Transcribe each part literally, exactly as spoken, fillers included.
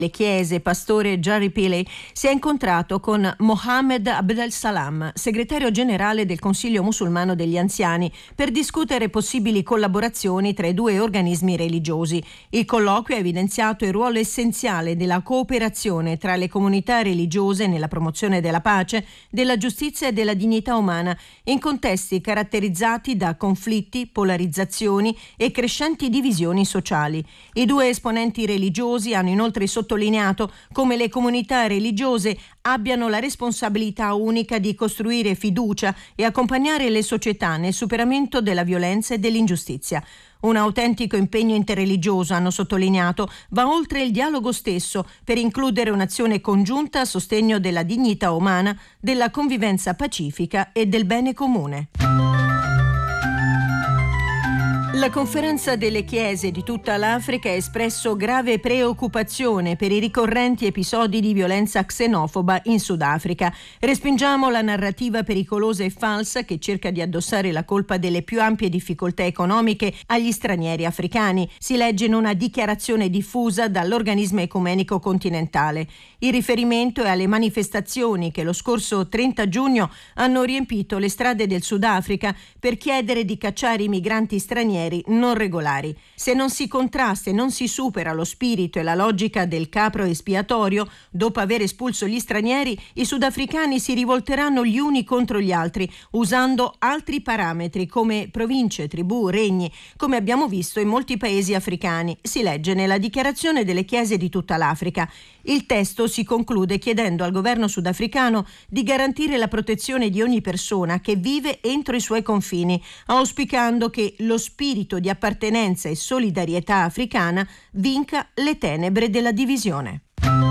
le chiese, pastore Jari Pillay, si è incontrato con Mohammed Abdel Salam, segretario generale del Consiglio musulmano degli anziani, per discutere possibili collaborazioni tra i due organismi religiosi. Il colloquio ha evidenziato il ruolo essenziale della cooperazione tra le comunità religiose nella promozione della pace, della giustizia e della dignità umana, in contesti caratterizzati da conflitti, polarizzazioni e crescenti divisioni sociali. I due esponenti religiosi hanno inoltre sottolineato come le comunità religiose abbiano la responsabilità unica di costruire fiducia e accompagnare le società nel superamento della violenza e dell'ingiustizia. Un autentico impegno interreligioso, hanno sottolineato, va oltre il dialogo stesso per includere un'azione congiunta a sostegno della dignità umana, della convivenza pacifica e del bene comune. La Conferenza delle Chiese di tutta l'Africa ha espresso grave preoccupazione per i ricorrenti episodi di violenza xenofoba in Sudafrica. Respingiamo la narrativa pericolosa e falsa che cerca di addossare la colpa delle più ampie difficoltà economiche agli stranieri africani, si legge in una dichiarazione diffusa dall'organismo ecumenico continentale. Il riferimento è alle manifestazioni che lo scorso trenta giugno hanno riempito le strade del Sudafrica per chiedere di cacciare i migranti stranieri non regolari. Se non si contrasta e non si supera lo spirito e la logica del capro espiatorio, dopo aver espulso gli stranieri, i sudafricani si rivolteranno gli uni contro gli altri, usando altri parametri come province, tribù, regni, come abbiamo visto in molti paesi africani, si legge nella dichiarazione delle chiese di tutta l'Africa. Il testo si conclude chiedendo al governo sudafricano di garantire la protezione di ogni persona che vive entro i suoi confini, auspicando che lo spirito di appartenenza e solidarietà africana vinca le tenebre della divisione.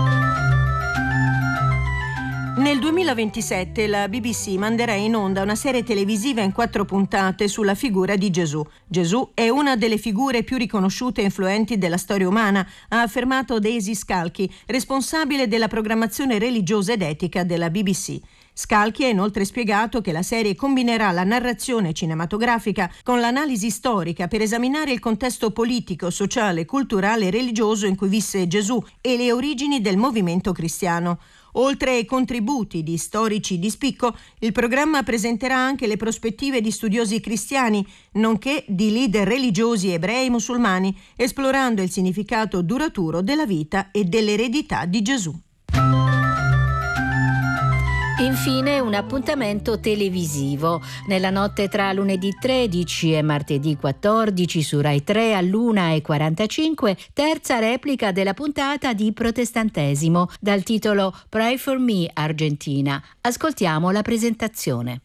Nel duemilaventisette la B B C manderà in onda una serie televisiva in quattro puntate sulla figura di Gesù. Gesù è una delle figure più riconosciute e influenti della storia umana, ha affermato Daisy Scalchi, responsabile della programmazione religiosa ed etica della B B C. Scalchi ha inoltre spiegato che la serie combinerà la narrazione cinematografica con l'analisi storica per esaminare il contesto politico, sociale, culturale e religioso in cui visse Gesù e le origini del movimento cristiano. Oltre ai contributi di storici di spicco, il programma presenterà anche le prospettive di studiosi cristiani, nonché di leader religiosi ebrei e musulmani, esplorando il significato duraturo della vita e dell'eredità di Gesù. Infine un appuntamento televisivo. Nella notte tra lunedì tredici e martedì quattordici su Rai tre all'una e quarantacinque, terza replica della puntata di Protestantesimo dal titolo Pray for Me Argentina. Ascoltiamo la presentazione.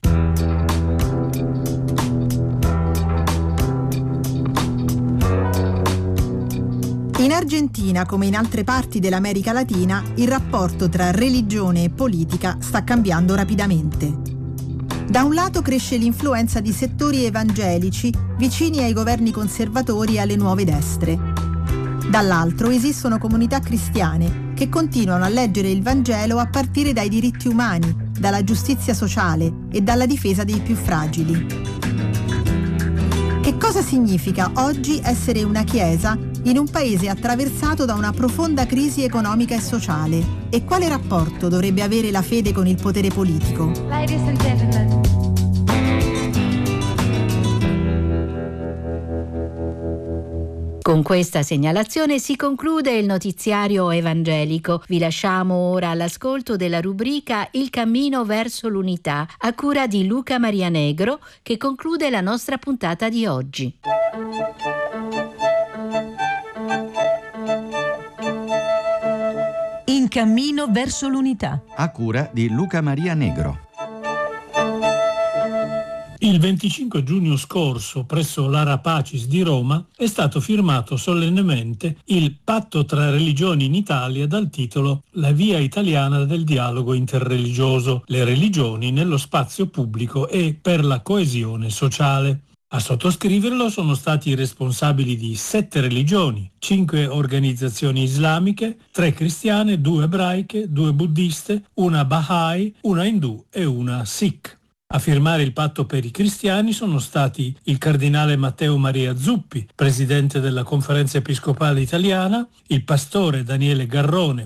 In Argentina, come in altre parti dell'America Latina, il rapporto tra religione e politica sta cambiando rapidamente. Da un lato cresce l'influenza di settori evangelici vicini ai governi conservatori e alle nuove destre. Dall'altro esistono comunità cristiane che continuano a leggere il Vangelo a partire dai diritti umani, dalla giustizia sociale e dalla difesa dei più fragili. Che cosa significa oggi essere una chiesa in un paese attraversato da una profonda crisi economica e sociale? E quale rapporto dovrebbe avere la fede con il potere politico? Ladies and gentlemen. Con questa segnalazione si conclude il notiziario evangelico. Vi lasciamo ora all'ascolto della rubrica Il cammino verso l'unità, a cura di Luca Marianegro, che conclude la nostra puntata di oggi. In cammino verso l'unità, a cura di Luca Marianegro. Il venticinque giugno scorso, presso l'Ara Pacis di Roma, è stato firmato solennemente il Patto tra religioni in Italia dal titolo La via italiana del dialogo interreligioso, le religioni nello spazio pubblico e per la coesione sociale. A sottoscriverlo sono stati i responsabili di sette religioni, cinque organizzazioni islamiche, tre cristiane, due ebraiche, due buddiste, una Bahá'í, una indù e una Sikh. A firmare il patto per i cristiani sono stati il cardinale Matteo Maria Zuppi, presidente della Conferenza Episcopale Italiana, il pastore Daniele Garrone,